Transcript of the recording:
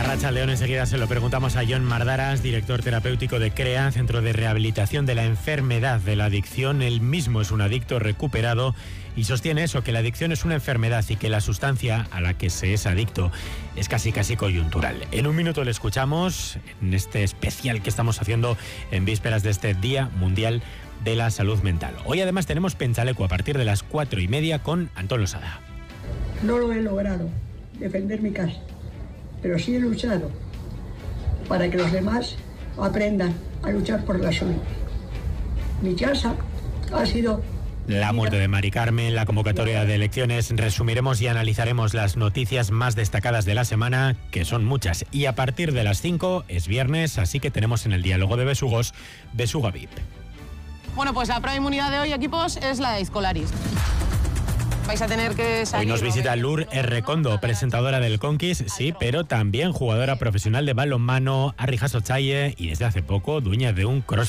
Arratsaldeon, enseguida se lo preguntamos a Jon Mardaras, director terapéutico de CREA, Centro de Rehabilitación de la Enfermedad de la Adicción. Él mismo es un adicto recuperado y sostiene eso, que la adicción es una enfermedad y que la sustancia a la que se es adicto es casi coyuntural. En un minuto le escuchamos en este especial que estamos haciendo en vísperas de este Día Mundial de la Salud Mental. Hoy además tenemos Penchaleco a partir de las 4:30 con Antón Losada. No lo he logrado, defender mi casa, pero sí he luchado para que los demás aprendan a luchar por la suya. Mi casa ha sido... La muerte de Mari Carmen, la convocatoria de elecciones, resumiremos y analizaremos las noticias más destacadas de la semana, que son muchas. Y a partir de las 5 es viernes, así que tenemos en el diálogo de Besugos, Besuga VIP. Bueno, pues la prueba de inmunidad de hoy, equipos, es la de Iscolaris. Vais a tener que salir... Hoy nos visita Lur Errekondo, presentadora del Conquist, sí, pero también jugadora profesional de balonmano, Harry Jasochaye, y desde hace poco dueña de un cross